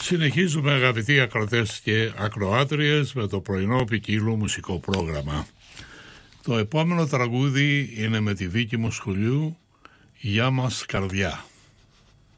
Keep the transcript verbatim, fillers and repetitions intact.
Συνεχίζουμε, αγαπητοί ακροατές και ακροάτριες, με το πρωινό ποικίλο μουσικό πρόγραμμα. Το επόμενο τραγούδι είναι με τη Βίκη Μοσχουλιού, «Γεια μας καρδιά».